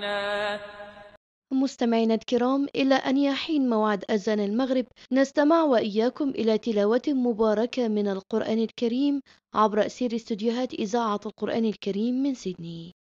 علينا. مستمعينا الكرام، إلى أن يحين موعد أذان المغرب نستمع وإياكم إلى تلاوة مباركة من القرآن الكريم عبر أثير استديوهات إذاعة القرآن الكريم من سيدني.